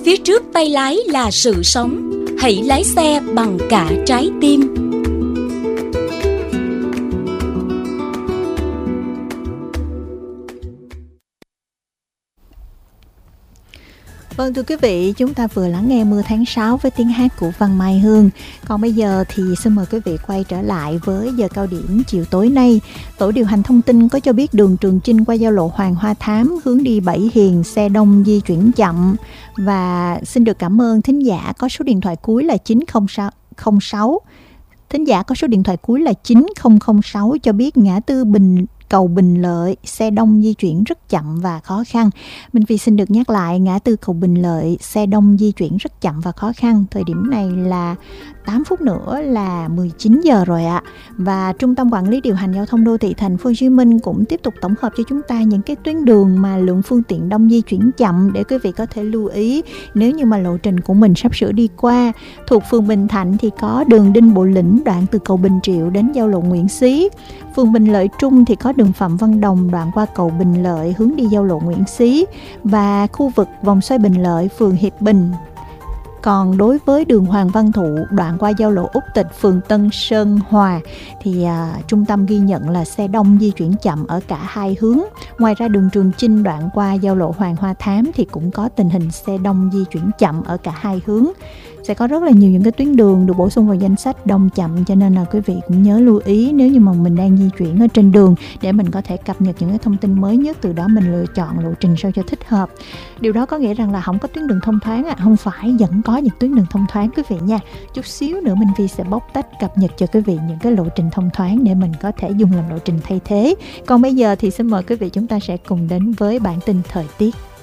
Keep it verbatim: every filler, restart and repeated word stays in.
phía trước tay lái là sự sống. Hãy lái xe bằng cả trái tim. Vâng, thưa quý vị, chúng ta vừa lắng nghe Mưa tháng sáu với tiếng hát của Văn Mai Hương. Còn bây giờ thì xin mời quý vị quay trở lại với giờ cao điểm chiều tối nay. Tổ điều hành thông tin có cho biết đường Trường Chinh qua giao lộ Hoàng Hoa Thám hướng đi Bảy Hiền xe đông di chuyển chậm. Và xin được cảm ơn thính giả có số điện thoại cuối là chín không không sáu. Thính giả có số điện thoại cuối là chín không không sáu cho biết ngã tư Bình Cầu Bình Lợi, xe đông di chuyển rất chậm và khó khăn. Minh Phi xin được nhắc lại, ngã tư Cầu Bình Lợi, xe đông di chuyển rất chậm và khó khăn. Thời điểm này là tám phút nữa là mười chín giờ rồi ạ. Và Trung tâm Quản lý Điều hành Giao thông Đô thị Thành phố Hồ Chí Minh cũng tiếp tục tổng hợp cho chúng ta những cái tuyến đường mà lượng phương tiện đông di chuyển chậm để quý vị có thể lưu ý nếu như mà lộ trình của mình sắp sửa đi qua. Thuộc phường Bình Thạnh thì có đường Đinh Bộ Lĩnh đoạn từ cầu Bình Triệu đến giao lộ Nguyễn Xí. Phường Bình Lợi Trung thì có đường Phạm Văn Đồng đoạn qua cầu Bình Lợi hướng đi giao lộ Nguyễn Xí và khu vực vòng xoay Bình Lợi, phường Hiệp Bình. Còn đối với đường Hoàng Văn Thụ đoạn qua giao lộ Úc Tịch, phường Tân Sơn Hòa thì à, trung tâm ghi nhận là xe đông di chuyển chậm ở cả hai hướng. Ngoài ra đường Trường Chinh đoạn qua giao lộ Hoàng Hoa Thám thì cũng có tình hình xe đông di chuyển chậm ở cả hai hướng. Sẽ có rất là nhiều những cái tuyến đường được bổ sung vào danh sách đông chậm, cho nên là quý vị cũng nhớ lưu ý nếu như mà mình đang di chuyển ở trên đường để mình có thể cập nhật những cái thông tin mới nhất, từ đó mình lựa chọn lộ trình sao cho thích hợp. Điều đó có nghĩa rằng là không có tuyến đường thông thoáng à, không phải, vẫn có những tuyến đường thông thoáng quý vị nha. Chút xíu nữa Minh Phi sẽ bóc tách cập nhật cho quý vị những cái lộ trình thông thoáng để mình có thể dùng làm lộ trình thay thế. Còn bây giờ thì xin mời quý vị chúng ta sẽ cùng đến với bản tin thời tiết.